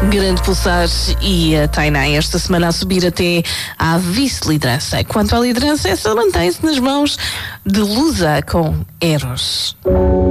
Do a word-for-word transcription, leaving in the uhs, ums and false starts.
Grande pulsar e a Tainá esta semana a subir até à vice-liderança. Quanto à liderança, essa mantém-se nas mãos de Lusa com Eros.